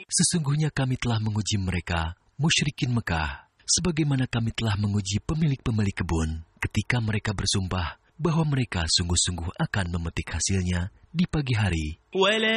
Sesungguhnya kami telah menguji mereka, musyrikin Mekah, sebagaimana kami telah menguji pemilik-pemilik kebun ketika mereka bersumpah bahwa mereka sungguh-sungguh akan memetik hasilnya di pagi hari.